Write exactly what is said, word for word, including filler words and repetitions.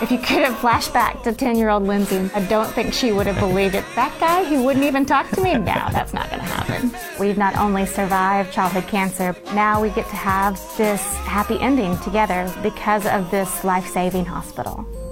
If you could have flashed back to ten-year-old Lindsay, I don't think she would have believed it. That guy, he wouldn't even talk to me? No, that's not going to happen. We've not only survived childhood cancer, now we get to have this happy ending together because of this life-saving hospital.